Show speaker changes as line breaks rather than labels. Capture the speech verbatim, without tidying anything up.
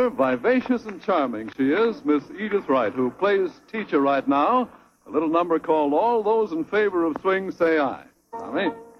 rather vivacious and charming she is, Miss Edith Wright, who plays teacher right now. A little number called All Those in Favor of Swing Say Aye. Tommy?